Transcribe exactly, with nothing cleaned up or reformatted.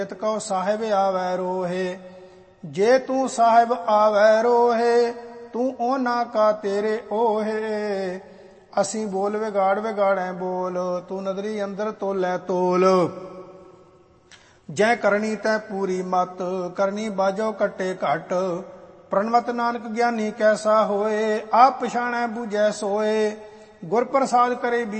ਜਿਤ ਕਉ ਸਾਹਿਬ ਆਵੈ ਰੋਹੇ। ਜੇ ਤੂੰ ਸਾਹਿਬ ਆਵੈ ਰੋਹੇ, ਤੂੰ ਉਹਨਾਂ ਕਾ ਤੇਰੇ ਓਹੇ। ਅਸੀਂ ਬੋਲ ਵਿਗਾੜ ਵਿਗਾੜੈ ਬੋਲ, ਤੂੰ ਨਦਰੀ ਅੰਦਰ ਤੋਲੈ ਤੋਲ। ਜੈ ਕਰਨੀ ਤੈ ਪੂਰੀ ਮਤ, ਕਰਨੀ ਬਾਜੋ ਕੱਟੇ ਘਟ। ਪ੍ਰਣਵਤ ਨਾਨਕ ਗਿਆਨੀ ਕੈਸਾ ਹੋਏ, ਆਪ ਪਛਾਣੈ ਬੂਝੈ ਸੋਏ। ਗੁਰ ਪ੍ਰਸਾਦ ਕਰੇ